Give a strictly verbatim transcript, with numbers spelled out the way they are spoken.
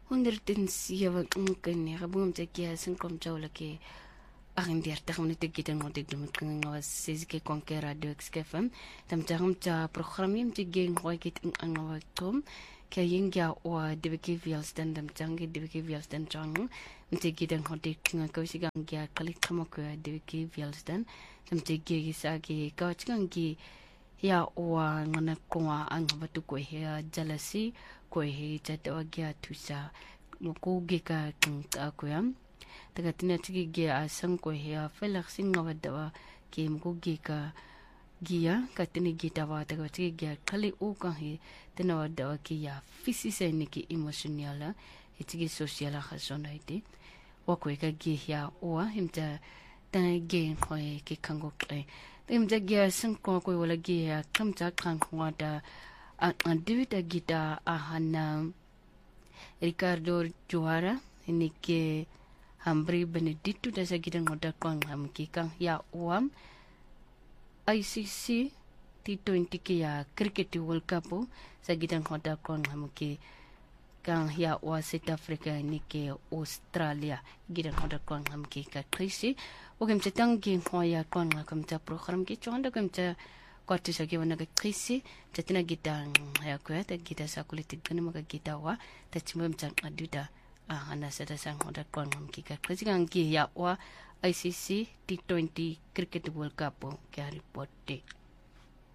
honderdzeven mungkin ya kabung mtaki asin kom jawla ke akin dertig minute gitan ngotik dum kin ngawas sizike konke radio xkfm tam jagum ta programmi mtige ngoy git an ngawa tom ke yingya wa dibiki vialstan tam jangi dibiki vialstan jang mtige gitan ngotik kin ko sigang gya kalik kamako dibiki vialstan tam tige gisagi ka chigangi ya wa ngana kwa ang batu ko he jalasi ko he jatawa gya tusa ko gika kin ko yam taga tina tigi ge a san ko he felak singa wadawa ke mko gika giya ka tini gita wa taga tigi ge kali u kan he tina wadawa ke ya fisi sai ni ki emotional e tigi social ha sona ite wa ko ka ge ya wa himta tana ge ko ke kango kai im jagya san ko ko wala ge ya kamta kan ko da an divita gita a hana Ricardo Juara ini ke Hambri Benedicto da sa gidan ngoda kon ham ki kang ya uam I C C T twenty ke ya cricket world cup sa gidan ngoda kon ham ki kang ya wa South Africa ni ke Australia gidan ngoda kon ham ki ka krisi o kem chetang gi khoya kon ngam ta program ki chonda kem ta kwatu sa giwana ka krisi tatina gidan ya ko ta gita sa kulitik kan maka gita wa ta chimem chang aduda ah ana sada sang hoda kon ngam ki ka krisi kang gi ya wa I C C T twenty cricket world cup ke report de